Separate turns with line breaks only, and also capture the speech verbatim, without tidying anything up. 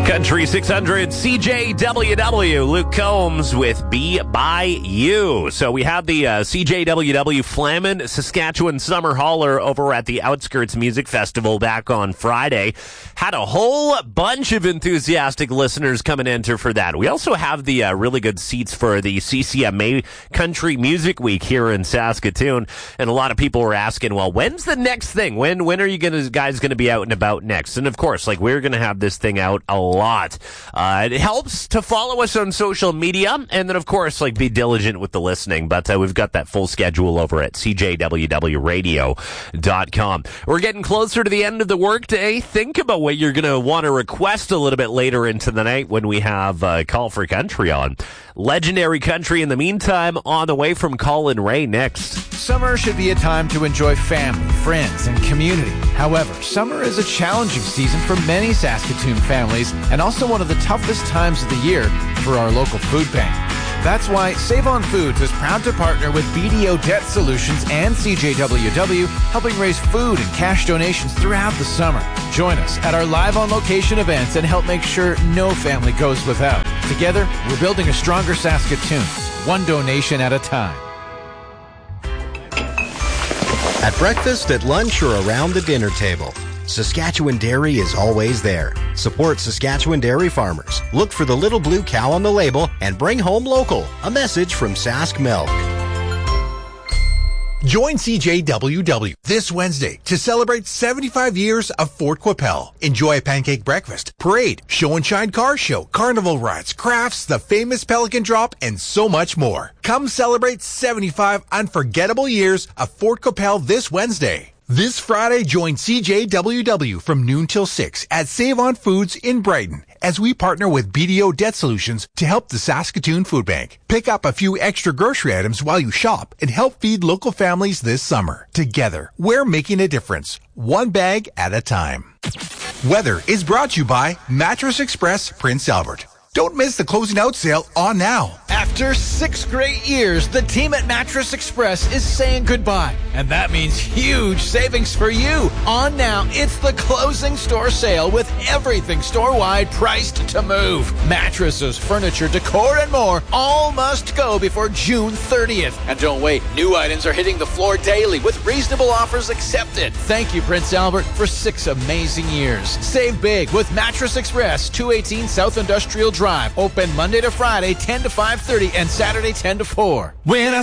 Country six hundred C J W W, Luke Combs with Be By You. So we had the uh, C J W W Flamin Saskatchewan Summer Hauler over at the Outskirts Music Festival back on Friday. Had a whole bunch of enthusiastic listeners come and enter for that. We also have the uh, really good seats for the C C M A Country Music Week here in Saskatoon. And a lot of people were asking, well, when's the next thing? When when are you gonna, guys going to be out and about next? And of course, like, we're going to have this thing out a lot. Uh, it helps to follow us on social media, and then, of course, like, be diligent with the listening. But uh, we've got that full schedule over at C J W W radio dot com. We're getting closer to the end of the workday. Think about what you're going to want to request a little bit later into the night when we have uh, Call for Country on. Legendary country in the meantime on the way from Colin Ray next.
Summer should be a time to enjoy family, friends, and community. However, summer is a challenging season for many Saskatoon families and also one of the toughest times of the year for our local food bank. That's why Save On Foods is proud to partner with B D O Debt Solutions and C J W W, helping raise food and cash donations throughout the summer. Join us at our live on location events and help make sure no family goes without. Together, we're building a stronger Saskatoon, one donation at a time.
At breakfast, at lunch, or around the dinner table, Saskatchewan Dairy is always there. Support Saskatchewan dairy farmers. Look for the little blue cow on the label and bring home local. A message from Sask Milk.
Join C J W W this Wednesday to celebrate seventy-five years of Fort Qu'Appelle. Enjoy a pancake breakfast, parade, show and shine car show, carnival rides, crafts, the famous Pelican Drop, and so much more. Come celebrate seventy-five unforgettable years of Fort Qu'Appelle this Wednesday. This Friday, join C J W W from noon till six at Save On Foods in Brighton as we partner with B D O Debt Solutions to help the Saskatoon Food Bank. Pick up a few extra grocery items while you shop and help feed local families this summer. Together, we're making a difference, one bag at a time. Weather is brought to you by Mattress Express Prince Albert. Don't miss the closing out sale on now.
After six great years, the team at Mattress Express is saying goodbye. And that means huge savings for you. On now, it's the closing store sale with everything store-wide priced to move. Mattresses, furniture, decor, and more all must go before June thirtieth. And don't wait, new items are hitting the floor daily with reasonable offers accepted. Thank you, Prince Albert, for six amazing years. Save big with Mattress Express, two eighteen South Industrial Drive. Open Monday to Friday, ten to five thirty, and Saturday, ten to four.
When I